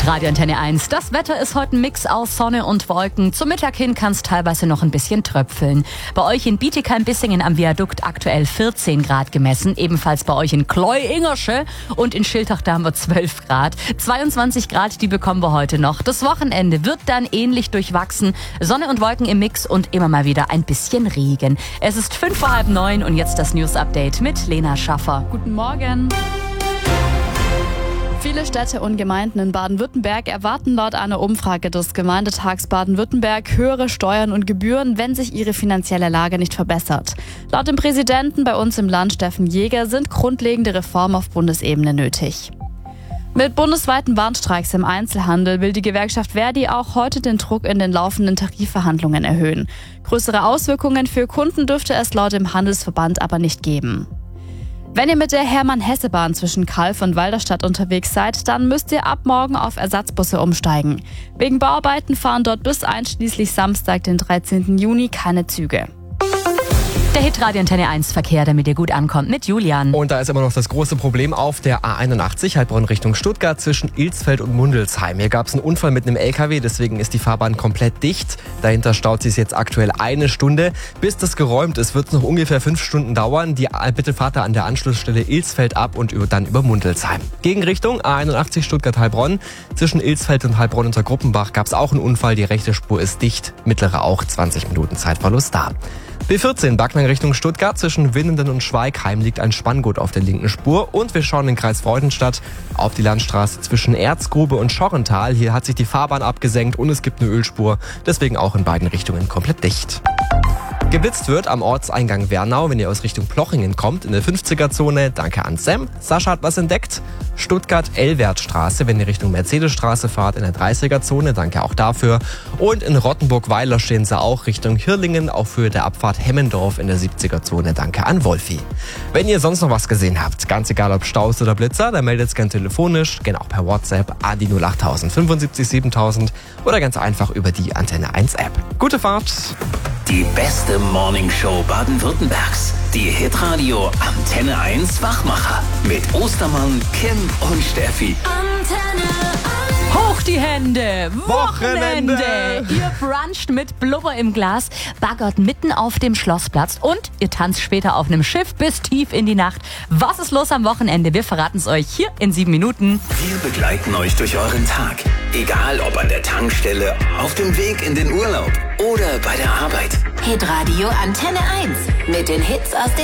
Radio Antenne 1. Das Wetter ist heute ein Mix aus Sonne und Wolken. Zum Mittag hin kann es teilweise noch ein bisschen tröpfeln. Bei euch in Bietigheim-Bissingen am Viadukt aktuell 14 Grad gemessen. Ebenfalls bei euch in Kleu-Ingersche und in Schiltach, da haben wir 12 Grad. 22 Grad, die bekommen wir heute noch. Das Wochenende wird dann ähnlich durchwachsen. Sonne und Wolken im Mix und immer mal wieder ein bisschen Regen. Es ist 8:05 und jetzt das News-Update mit Lena Schaffer. Guten Morgen. Viele Städte und Gemeinden in Baden-Württemberg erwarten laut einer Umfrage des Gemeindetags Baden-Württemberg höhere Steuern und Gebühren, wenn sich ihre finanzielle Lage nicht verbessert. Laut dem Präsidenten bei uns im Land, Steffen Jäger, sind grundlegende Reformen auf Bundesebene nötig. Mit bundesweiten Warnstreiks im Einzelhandel will die Gewerkschaft Verdi auch heute den Druck in den laufenden Tarifverhandlungen erhöhen. Größere Auswirkungen für Kunden dürfte es laut dem Handelsverband aber nicht geben. Wenn ihr mit der Hermann-Hesse-Bahn zwischen Calw und Walderstadt unterwegs seid, dann müsst ihr ab morgen auf Ersatzbusse umsteigen. Wegen Bauarbeiten fahren dort bis einschließlich Samstag, den 13. Juni, keine Züge. Der Hit-Radio Antenne 1 Verkehr, damit ihr gut ankommt, mit Julian. Und da ist immer noch das große Problem auf der A81, Heilbronn Richtung Stuttgart, zwischen Ilsfeld und Mundelsheim. Hier gab es einen Unfall mit einem LKW, deswegen ist die Fahrbahn komplett dicht. Dahinter staut sich jetzt aktuell 1 Stunde. Bis das geräumt ist, wird es noch ungefähr 5 Stunden dauern. Bitte fahrt da an der Anschlussstelle Ilsfeld ab und dann über Mundelsheim. Gegenrichtung A81 Stuttgart-Heilbronn. Zwischen Ilsfeld und Heilbronn unter Gruppenbach gab es auch einen Unfall. Die rechte Spur ist dicht, mittlere auch 20 Minuten Zeitverlust da. B14 Backnang Richtung Stuttgart, zwischen Winnenden und Schweigheim liegt ein Spanngurt auf der linken Spur. Und wir schauen in den Kreis Freudenstadt auf die Landstraße zwischen Erzgrube und Schorrental. Hier hat sich die Fahrbahn abgesenkt und es gibt eine Ölspur, deswegen auch in beiden Richtungen komplett dicht. Geblitzt wird am Ortseingang Wernau, wenn ihr aus Richtung Plochingen kommt, in der 50er-Zone. Danke an Sam. Sascha hat was entdeckt. Stuttgart-Elwertstraße, wenn ihr Richtung Mercedesstraße fahrt, in der 30er-Zone. Danke auch dafür. Und in Rottenburg-Weiler stehen sie auch Richtung Hirlingen, auf Höhe der Abfahrt Hemmendorf in der 70er-Zone. Danke an Wolfi. Wenn ihr sonst noch was gesehen habt, ganz egal ob Staus oder Blitzer, dann meldet es gerne telefonisch, gerne auch per WhatsApp an die 08000 75 7000 oder ganz einfach über die Antenne 1 App. Gute Fahrt! Die beste Morningshow Baden-Württembergs. Die Hitradio Antenne 1 Wachmacher. Mit Ostermann, Kim und Steffi. Antenne 1. Hoch die Hände! Wochenende! Ihr bruncht mit Blubber im Glas, baggert mitten auf dem Schlossplatz und ihr tanzt später auf einem Schiff bis tief in die Nacht. Was ist los am Wochenende? Wir verraten es euch hier in 7 Minuten. Wir begleiten euch durch euren Tag. Egal ob an der Tankstelle, auf dem Weg in den Urlaub oder bei der Arbeit. Hitradio Antenne 1 mit den Hits aus den